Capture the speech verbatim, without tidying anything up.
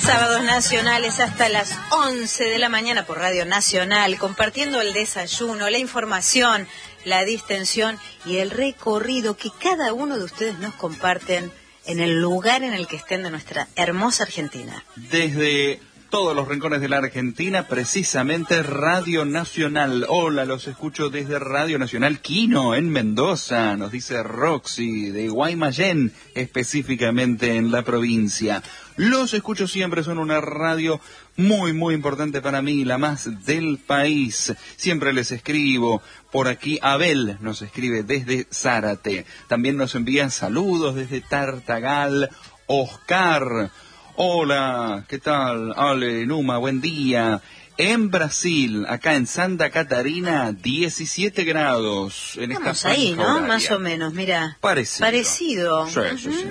Sábados nacionales hasta las once de la mañana por Radio Nacional, compartiendo el desayuno, la información, la distensión y el recorrido que cada uno de ustedes nos comparten en el lugar en el que estén de nuestra hermosa Argentina. Desde todos los rincones de la Argentina, precisamente Radio Nacional. Hola, los escucho desde Radio Nacional Quino, en Mendoza, nos dice Roxy, de Guaymallén, específicamente en la provincia. Los escucho siempre, son una radio muy, muy importante para mí, la más del país. Siempre les escribo. Por aquí Abel nos escribe desde Zárate. También nos envía saludos desde Tartagal. Oscar. Hola, ¿qué tal? Ale, Numa, buen día. En Brasil, acá en Santa Catarina, diecisiete grados. En Estamos esta ahí, ¿no? horaria. Más o menos, mira. Parecido. Parecido. Sí, sí, sí.